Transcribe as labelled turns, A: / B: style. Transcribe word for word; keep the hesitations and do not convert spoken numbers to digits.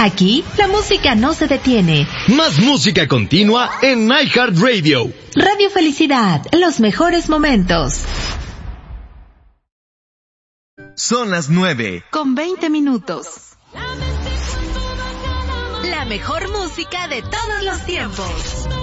A: Aquí, la música no se detiene.
B: Más música continua en iHeartRadio.
A: Radio Felicidad, los mejores momentos.
C: Son las nueve.
A: Con veinte minutos. La mejor música de todos los tiempos.